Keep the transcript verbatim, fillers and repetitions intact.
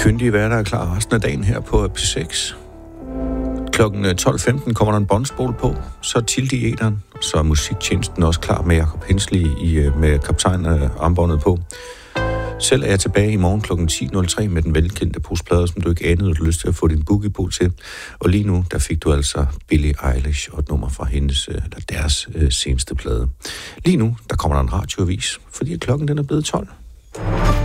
kyndige værter er klar resten af dagen her på P seks. Klokken tolv femten kommer der en båndspol på, så er Tilde i æteren, så er musiktjenesten også klar med Jacob Hensley i, med kaptajn armbåndet på. Selv er jeg tilbage i morgen klokken ti nul tre med den velkendte posplade, som du ikke anede, at du har lyst til at få din boogie på til. Og lige nu, der fik du altså Billie Eilish og et nummer fra hendes, eller deres øh, seneste plade. Lige nu, der kommer der en radioavis, fordi klokken den er blevet tolv.